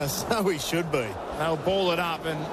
So he should be. They'll ball it up, and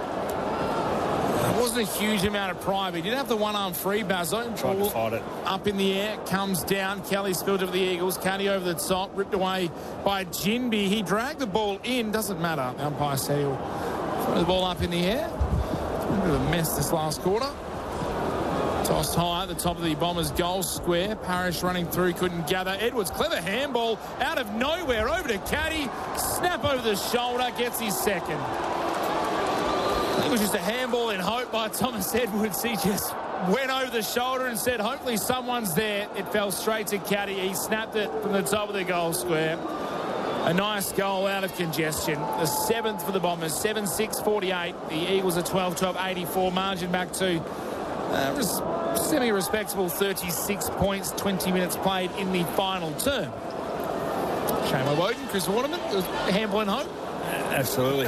it wasn't a huge amount of pride. He did have the one-arm free, Bazzo. Tried to fight it. Up in the air, comes down. Kelly spilled it for the Eagles. Caddy over the top, ripped away by Ginby. He dragged the ball in. Doesn't matter. The umpire said he'll throw the ball up in the air. A bit of a mess this last quarter. Tossed high at the top of the Bombers' goal square. Parrish running through, couldn't gather. Edwards, clever handball out of nowhere over to Caddy. Snap over the shoulder, gets his second. I think it was just a handball in hope by Thomas Edwards. He just went over the shoulder and said, hopefully someone's there. It fell straight to Caddy. He snapped it from the top of the goal square. A nice goal out of congestion. The 7th for the Bombers, 7-6-48. The Eagles are 12-12-84. Margin back to semi-respectable 36 points, 20 minutes played in the final term. Shane Woden, Chris Waterman, handball in hope. Absolutely.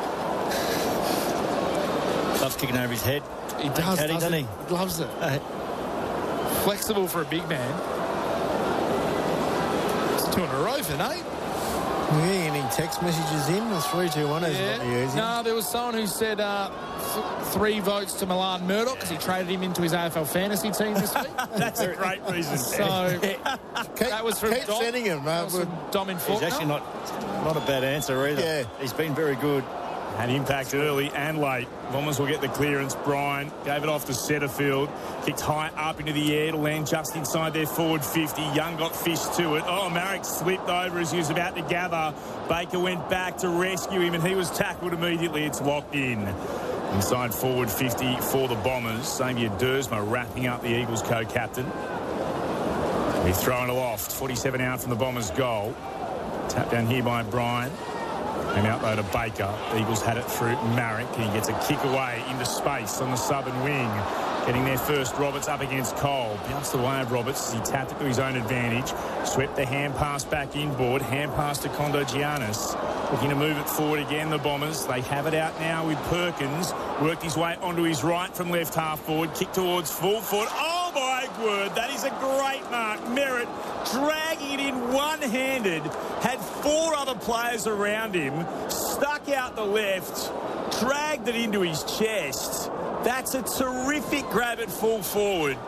Loves kicking over his head. He does, doesn't he? He loves it. Flexible for a big man. It's 2 in a row for Nate. Are you getting any text messages in? The 3-2-1 isn't using. No, there was someone who said 3 votes to Milan Murdoch because he traded him into his AFL fantasy team this week. That's a great reason. So that was from keep Dom. sending him. That was from Dom in Faulkner. He's actually not a bad answer either. Yeah. He's been very good. Had impact early and late. Bombers will get the clearance. Bryan gave it off to Setterfield. Kicked high up into the air to land just inside their forward 50. Young got fished to it. Oh, Marek slipped over as he was about to gather. Baker went back to rescue him and he was tackled immediately. It's locked in. Inside forward 50 for the Bombers. Xavier Dersma wrapping up the Eagles co-captain. He's throwing aloft. 47 out from the Bombers' goal. Tap down here by Bryan. Came out though to Baker. The Eagles had it through Marek. He gets a kick away into space on the southern wing. Getting there first, Roberts up against Cole. Bounced away of Roberts as he tapped it to his own advantage. Swept the hand pass back inboard. Hand pass to Kondo Giannis. Looking to move it forward again, the Bombers. They have it out now with Perkins. Worked his way onto his right from left half forward. Kick towards full foot. Oh my word, that is a great mark. Merritt dragging it in one-handed. Had 4 other players around him. Stuck out the left. Dragged it into his chest. That's a terrific grab at full forward.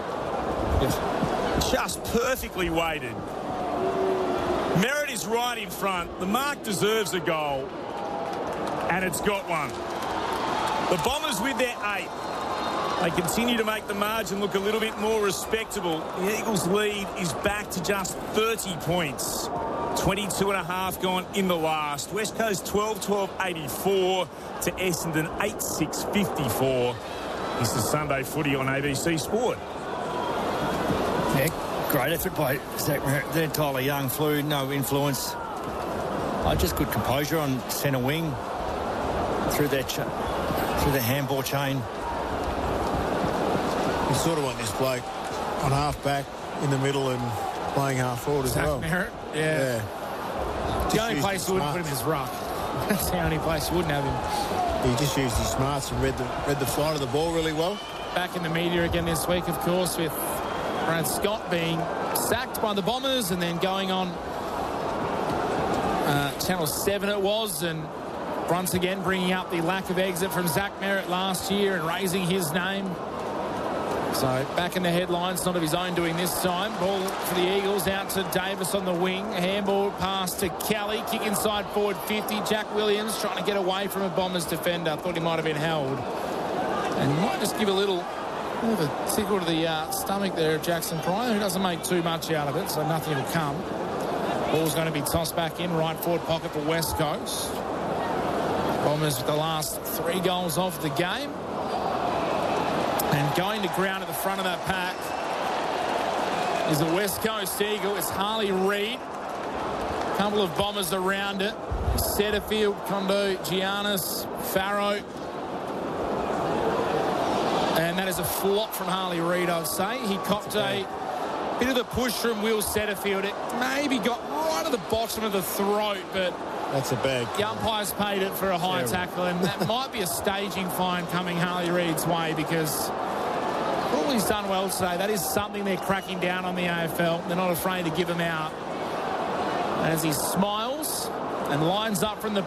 Just perfectly weighted. Merritt is right in front. The mark deserves a goal. And it's got one. The Bombers with their 8th. They continue to make the margin look a little bit more respectable. The Eagles' lead is back to just 30 points. 22 and a half gone in the last. West Coast 12-12-84 to Essendon 8-6-54. This is Sunday footy on ABC Sport. Yeah, great effort by Zach Merritt. Then Tyler Young flew, no influence. Just good composure on centre wing through the handball chain. You sort of want this bloke on half-back in the middle and playing half-forward as well. Merritt, yeah. The only place you wouldn't put him is ruck. That's the only place you wouldn't have him. He just used his smarts and read the flight of the ball really well. Back in the media again this week, of course, with Brad Scott being sacked by the Bombers and then going on Channel 7 it was, and once again bringing up the lack of exit from Zach Merritt last year and raising his name. So back in the headlines, not of his own doing this time. Ball for the Eagles out to Davis on the wing. Handball pass to Kelly. Kick inside forward 50. Jack Williams trying to get away from a Bombers defender. Thought he might have been held. And might just give a little bit of a tickle to the stomach there of Jackson Pryor, who doesn't make too much out of it, so nothing will come. Ball's going to be tossed back in right forward pocket for West Coast. Bombers with the last 3 goals of the game. And going to ground at the front of that pack is the West Coast Eagle. It's Harley Reid. A couple of Bombers around it. Setterfield, Kondo, Giannis, Farrow. And that is a flop from Harley Reid, I'd say. He copped a bit of the push from Will Setterfield. It maybe got right at the bottom of the throat, but that's a bad call. The umpires paid it for a high tackle, and that might be a staging fine coming Harley Reid's way, because all he's done well today. That is something they're cracking down on the AFL. They're not afraid to give him out. And as he smiles and lines up from the